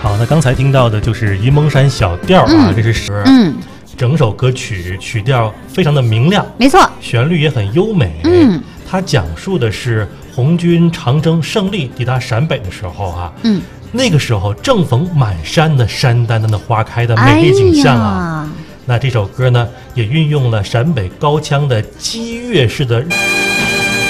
好，那刚才听到的就是沂蒙山小调啊，这是整首歌曲曲调非常的明亮， 没错， 旋律也很优美。它讲述的是红军长征胜利抵达陕北的时候啊，那个时候正逢满山的山丹丹的花开的美丽景象啊。那这首歌呢，也运用了陕北高腔的激越式的